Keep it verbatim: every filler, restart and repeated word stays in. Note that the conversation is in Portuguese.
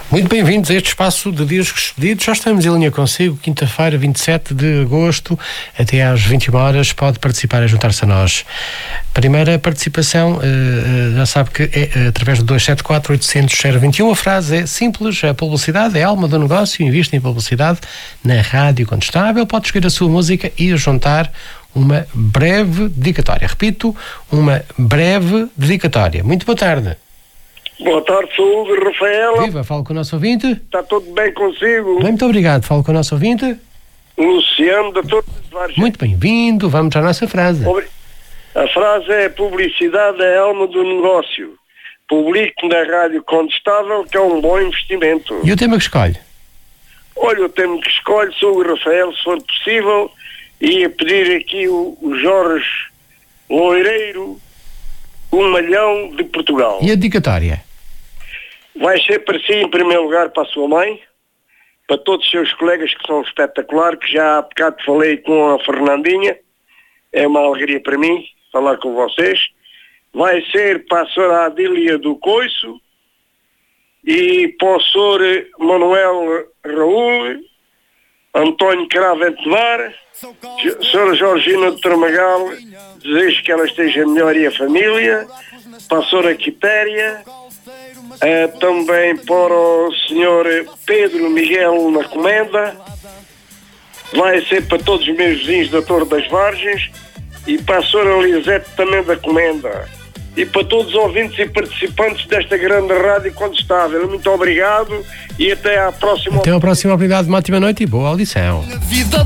Muito bem-vindos a este espaço de Discos Pedidos. Já estamos em linha consigo, quinta-feira, vinte e sete de agosto, até às vinte e uma horas. Pode participar e juntar-se a nós. Primeira participação, uh, já sabe que é através do dois sete quatro, oito zero zero, zero dois um. A frase é simples: a publicidade é a alma do negócio. Invista em publicidade na Rádio Contestável. Pode escolher a sua música e juntar uma breve dedicatória. Repito, uma breve dedicatória. Muito boa tarde. Boa tarde, saúde, Rafaela. Viva, falo com o nosso ouvinte. Está tudo bem consigo? Muito obrigado, falo com o nosso ouvinte. Luciano, da Torre das Vargens. Muito bem-vindo, vamos à nossa frase. A frase é: publicidade é a alma do negócio. Publique na Rádio Contestável, que é um bom investimento. E o tema que escolhe? Olha, o tema que escolhe, sou o Rafael, se for possível, ia pedir aqui o, o Jorge Loireiro, um malhão de Portugal. E a dedicatória? Vai ser para si, em primeiro lugar, para a sua mãe, para todos os seus colegas que são espetaculares, que já há bocado falei com a Fernandinha, é uma alegria para mim falar com vocês. Vai ser para a senhora Adília do Coiço e para o senhor Manuel Raul, António Craventemar, senhora Georgina de Tramagal, desejo que ela esteja melhor e a família, para a senhora Quitéria, uh, também para o senhor Pedro Miguel na Comenda, vai ser para todos os meus vizinhos da Torre das Vargens e para a senhora Lisete também da Comenda. E para todos os ouvintes e participantes desta grande rádio Contestável. Muito obrigado e até à próxima. Até à próxima oportunidade. Uma ótima noite e boa audição.